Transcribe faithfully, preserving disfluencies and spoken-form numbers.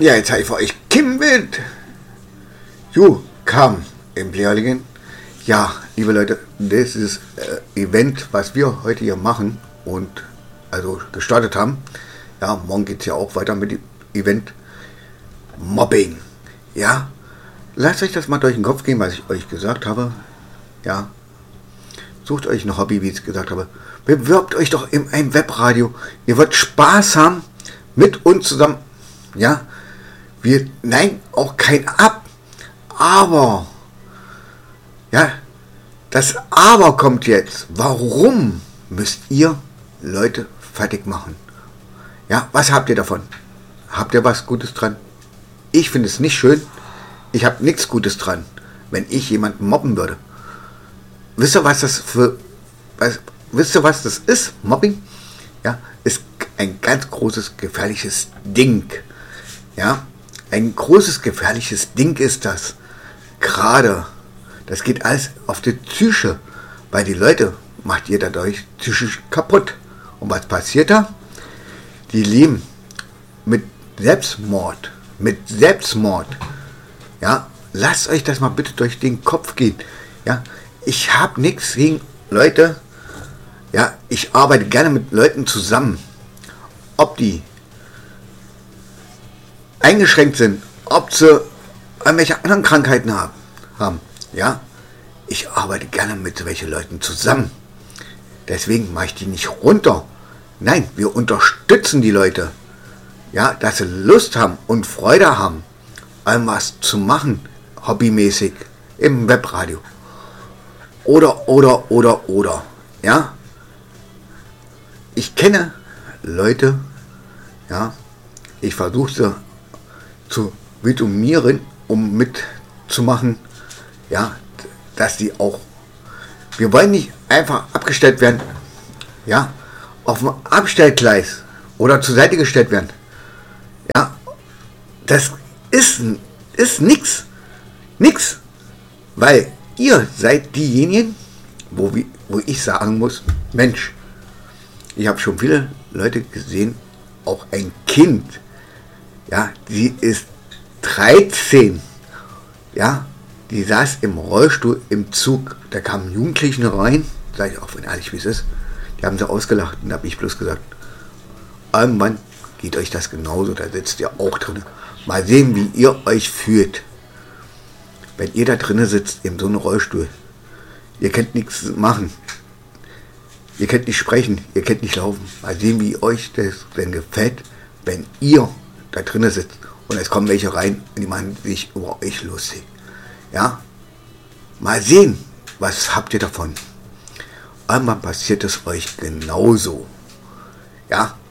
Ja, jetzt habe ich für euch Kim Wild. You come im Lehrlingen. Ja, liebe Leute, das ist äh, Event, was wir heute hier machen und also gestartet haben. Ja, morgen geht es ja auch weiter mit dem Event Mobbing. Ja, lasst euch das mal durch den Kopf gehen, was ich euch gesagt habe. Ja, sucht euch ein Hobby, wie ich es gesagt habe. Bewirbt euch doch in einem Webradio. Ihr werdet Spaß haben mit uns zusammen. Ja, wir nein auch kein ab. Aber, ja, das Aber kommt jetzt. Warum müsst ihr Leute fertig machen? Ja, was habt ihr davon? Habt ihr was Gutes dran? Ich finde es nicht schön. Ich habe nichts Gutes dran, wenn ich jemanden mobben würde. Wisst ihr, was das für, was, wisst ihr, was das ist? Mobbing? Ja, ist ein ganz großes, gefährliches Ding. Ja, ein großes, gefährliches Ding ist das. Gerade, das geht alles auf die Psyche, weil die Leute macht ihr dadurch psychisch kaputt. Und was passiert da? Die leben mit Selbstmord, mit Selbstmord. Ja, lasst euch das mal bitte durch den Kopf gehen. Ja, ich habe nichts gegen Leute. Ja, ich arbeite gerne mit Leuten zusammen. Ob die eingeschränkt sind, ob sie irgendwelche anderen Krankheiten haben, haben. Ja, ich arbeite gerne mit solchen Leuten zusammen. Deswegen mache ich die nicht runter. Nein, wir unterstützen die Leute. Ja, dass sie Lust haben und Freude haben, irgendwas zu machen, hobbymäßig, im Webradio. Oder, oder, oder, oder. Ja, ich kenne Leute, ja, ich versuche sie zu vitumieren, um mitzumachen, ja, dass die auch, wir wollen nicht einfach abgestellt werden, ja, auf dem Abstellgleis oder zur Seite gestellt werden, ja, das ist, ist nix, nix, weil ihr seid diejenigen, wo, wo ich sagen muss, Mensch, ich habe schon viele Leute gesehen, auch ein Kind, ja, die ist dreizehn, ja, die saß im Rollstuhl im Zug, da kamen Jugendlichen rein, sage ich auch, wenn ehrlich wie es ist, die haben sie ausgelacht und da habe ich bloß gesagt, irgendwann geht euch das genauso, da sitzt ihr auch drin. Mal sehen, wie ihr euch fühlt, wenn ihr da drinnen sitzt in so einem Rollstuhl. Ihr könnt nichts machen, ihr könnt nicht sprechen, ihr könnt nicht laufen. Mal sehen, wie euch das denn gefällt, wenn ihr da drinnen sitzt und es kommen welche rein und die machen sich über euch lustig. Ja, mal sehen, was habt ihr davon. Irgendwann passiert es euch genauso. Ja,